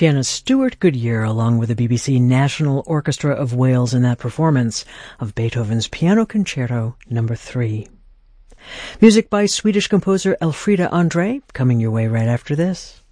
pianist Stuart Goodyear along with the BBC National Orchestra of Wales in that performance of Beethoven's Piano Concerto No. 3. Music by Swedish composer Elfrida Andre, coming your way right after this.